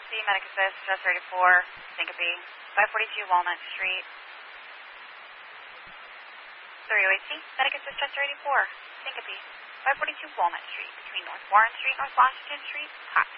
OAC, Medic Assist, Stress 34, Syncope, 542 Walnut Street. 3 OAC, Medic Assist, Stress 34, Syncope, 542 Walnut Street, between North Warren Street and North Washington Street, hot.